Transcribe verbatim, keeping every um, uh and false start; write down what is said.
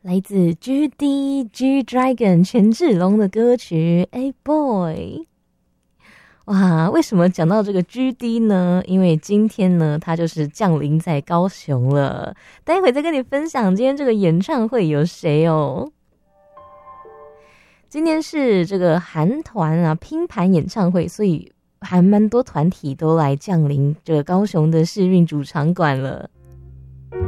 来自 G D G Dragon 权志龙的歌曲 A Boy。 哇，为什么讲到这个 G D 呢？因为今天呢他就是降临在高雄了，待会再跟你分享今天这个演唱会有谁哦。今天是这个韩团啊拼盘演唱会，所以还蛮多团体都来降临这个高雄的世运主场馆了。